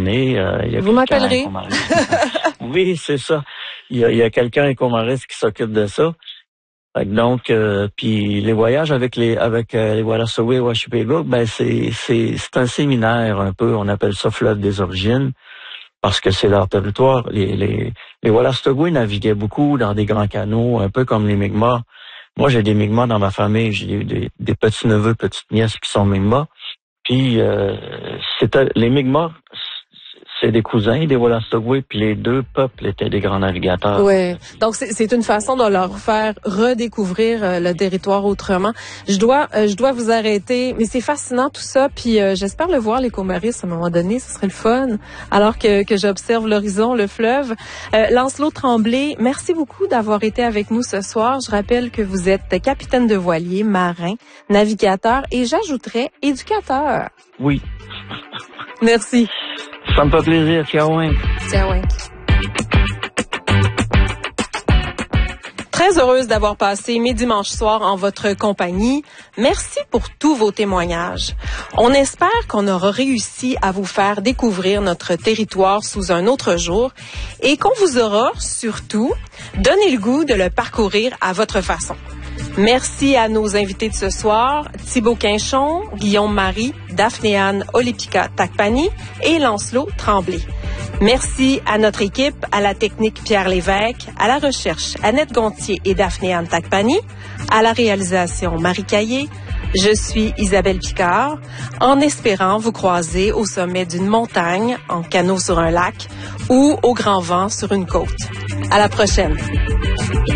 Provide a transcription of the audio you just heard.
donné. Vous m'appellerez. Oui, c'est ça. Il y a quelqu'un à Comaris qui s'occupe de ça. Donc, puis les voyages avec les Wolastoqey et Washpégowk, ben c'est un séminaire un peu. On appelle ça Fleuve des origines parce que c'est leur territoire. Les Wolastoqey naviguaient beaucoup dans des grands canaux, un peu comme les Mi'kmaq. Moi, j'ai des Mi'kmaq dans ma famille. J'ai des petits neveux, petites nièces qui sont Mi'kmaq. Puis les Mi'kmaq, c'est des cousins des Wolastoqey, puis les deux peuples étaient des grands navigateurs. Oui. Donc c'est une façon de leur faire redécouvrir le territoire autrement. Je dois vous arrêter, mais c'est fascinant tout ça. Puis j'espère le voir les Comaris à un moment donné, ce serait le fun. Alors que j'observe l'horizon, le fleuve. Lancelot Tremblay, merci beaucoup d'avoir été avec nous ce soir. Je rappelle que vous êtes capitaine de voilier, marin, navigateur et j'ajouterais éducateur. Oui. Merci. Ça me fait plaisir. Ciao. Ciao. Très heureuse d'avoir passé mes dimanches soirs en votre compagnie. Merci pour tous vos témoignages. On espère qu'on aura réussi à vous faire découvrir notre territoire sous un autre jour et qu'on vous aura, surtout, donné le goût de le parcourir à votre façon. Merci à nos invités de ce soir, Thibaut Quinchon, Guillaume Marie, Daphné-Anne Olipika-Takpani et Lancelot Tremblay. Merci à notre équipe, à la technique Pierre Lévesque, à la recherche Annette Gontier et Daphné-Anne Takpani, à la réalisation Marie Caillé. Je suis Isabelle Picard, en espérant vous croiser au sommet d'une montagne, en canot sur un lac ou au grand vent sur une côte. À la prochaine.